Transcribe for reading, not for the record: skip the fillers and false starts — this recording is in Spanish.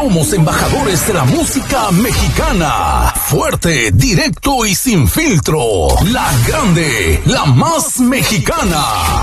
Somos embajadores de la música mexicana. Fuerte, directo y sin filtro. La grande, la más mexicana.